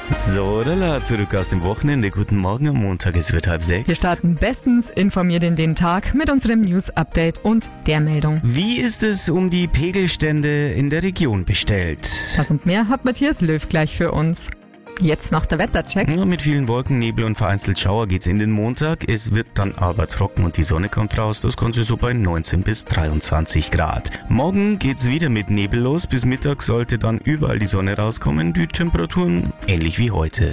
So, lala, zurück aus dem Wochenende. Guten Morgen am Montag, es wird 5:30. Wir starten bestens informiert in den Tag mit unserem News-Update und der Meldung. Wie ist es um die Pegelstände in der Region bestellt? Das und mehr hat Matthias Löw gleich für uns. Jetzt noch der Wettercheck. Ja, mit vielen Wolken, Nebel und vereinzelt Schauer geht's in den Montag. Es wird dann aber trocken und die Sonne kommt raus. Das Ganze so bei 19 bis 23 Grad. Morgen geht's wieder mit Nebel los. Bis Mittag sollte dann überall die Sonne rauskommen. Die Temperaturen ähnlich wie heute.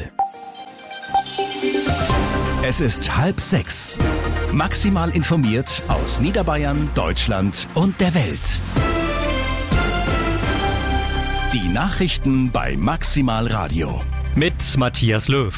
Es ist 5:30. Maximal informiert aus Niederbayern, Deutschland und der Welt. Die Nachrichten bei Maximal Radio. Mit Matthias Löw.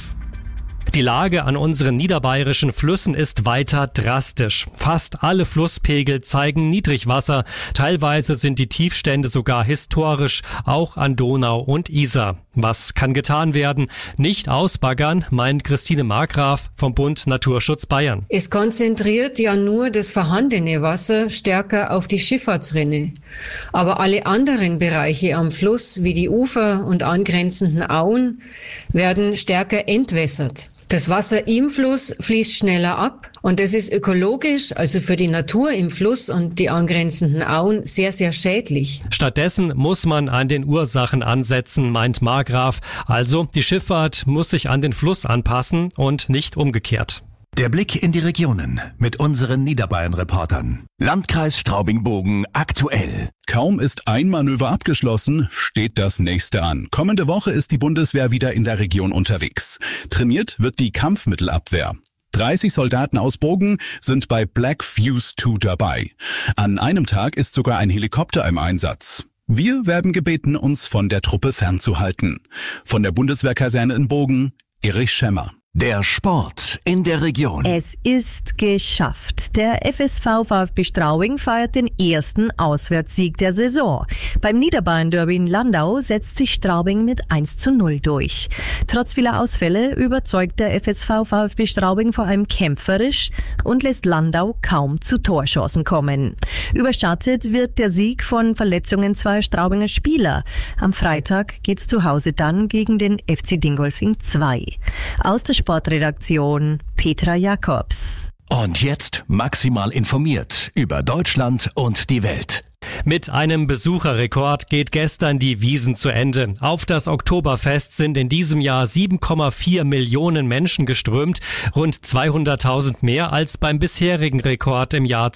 Die Lage an unseren niederbayerischen Flüssen ist weiter drastisch. Fast alle Flusspegel zeigen Niedrigwasser. Teilweise sind die Tiefstände sogar historisch, auch an Donau und Isar. Was kann getan werden? Nicht ausbaggern, meint Christine Markgraf vom Bund Naturschutz Bayern. Es konzentriert ja nur das vorhandene Wasser stärker auf die Schifffahrtsrinne. Aber alle anderen Bereiche am Fluss, wie die Ufer und angrenzenden Auen, werden stärker entwässert. Das Wasser im Fluss fließt schneller ab und das ist ökologisch, also für die Natur im Fluss und die angrenzenden Auen, sehr, sehr schädlich. Stattdessen muss man an den Ursachen ansetzen, meint Markgraf. Also die Schifffahrt muss sich an den Fluss anpassen und nicht umgekehrt. Der Blick in die Regionen mit unseren Niederbayern-Reportern. Landkreis Straubing-Bogen aktuell. Kaum ist ein Manöver abgeschlossen, steht das nächste an. Kommende Woche ist die Bundeswehr wieder in der Region unterwegs. Trainiert wird die Kampfmittelabwehr. 30 Soldaten aus Bogen sind bei Black Fuse 2 dabei. An einem Tag ist sogar ein Helikopter im Einsatz. Wir werden gebeten, uns von der Truppe fernzuhalten. Von der Bundeswehrkaserne in Bogen, Erich Schemmer. Der Sport in der Region. Es ist geschafft. Der FSV VfB Straubing feiert den ersten Auswärtssieg der Saison. Beim Niederbayern-Derby in Landau setzt sich Straubing mit 1:0 durch. Trotz vieler Ausfälle überzeugt der FSV VfB Straubing vor allem kämpferisch und lässt Landau kaum zu Torchancen kommen. Überschattet wird der Sieg von Verletzungen zweier Straubinger Spieler. Am Freitag geht's zu Hause dann gegen den FC Dingolfing 2. Aus der Sportredaktion Petra Jakobs. Und jetzt maximal informiert über Deutschland und die Welt. Mit einem Besucherrekord geht gestern die Wiesn zu Ende. Auf das Oktoberfest sind in diesem Jahr 7,4 Millionen Menschen geströmt, rund 200.000 mehr als beim bisherigen Rekord im Jahr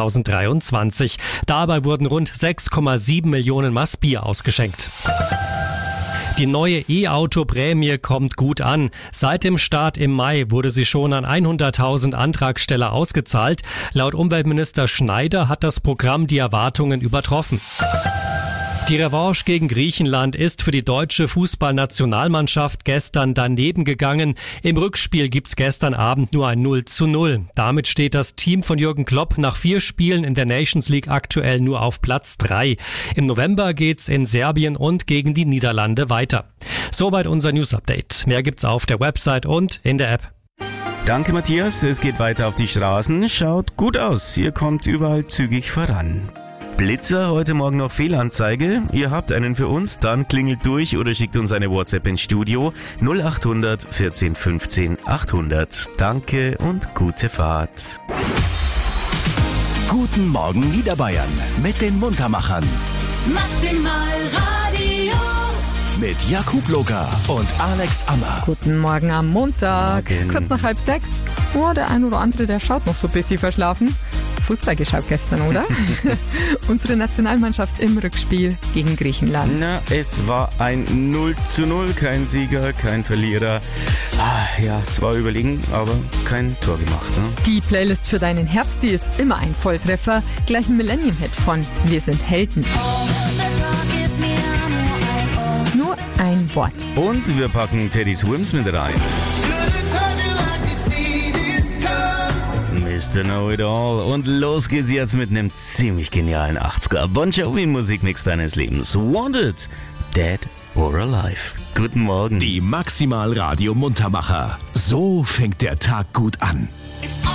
2023. Dabei wurden rund 6,7 Millionen Maß Bier ausgeschenkt. Die neue E-Auto-Prämie kommt gut an. Seit dem Start im Mai wurde sie schon an 100.000 Antragsteller ausgezahlt. Laut Umweltminister Schneider hat das Programm die Erwartungen übertroffen. Die Revanche gegen Griechenland ist für die deutsche Fußballnationalmannschaft gestern daneben gegangen. Im Rückspiel gibt's gestern Abend nur ein 0:0. Damit steht das Team von Jürgen Klopp nach 4 Spielen in der Nations League aktuell nur auf Platz 3. Im November geht's in Serbien und gegen die Niederlande weiter. Soweit unser News-Update. Mehr gibt's auf der Website und in der App. Danke Matthias, es geht weiter auf die Straßen. Schaut gut aus, ihr kommt überall zügig voran. Blitzer, heute Morgen noch Fehlanzeige. Ihr habt einen für uns, dann klingelt durch oder schickt uns eine WhatsApp ins Studio 0800 14 15 800. Danke und gute Fahrt. Guten Morgen Niederbayern mit den Muntermachern. Maximal Radio. Mit Jakub Loka und Alex Ammer. Guten Morgen am Montag. Morgen. Kurz nach 5:30. Oh, der ein oder andere, der schaut noch so ein bisschen verschlafen. Fußball geschaut gestern, oder? Unsere Nationalmannschaft im Rückspiel gegen Griechenland. Na, es war ein 0:0, kein Sieger, kein Verlierer. Ja, zwar überlegen, aber kein Tor gemacht. Ne? Die Playlist für deinen Herbst, die ist immer ein Volltreffer. Gleich ein Millennium-Hit von Wir sind Helden. Nur ein Wort. Und wir packen Teddy Swims mit rein. Mr. Know-It-All. Und los geht's jetzt mit einem ziemlich genialen 80er Bon Jovi Musikmix deines Lebens. Wanted, Dead or Alive. Guten Morgen. Die Maximal Radio Muntermacher. So fängt der Tag gut an.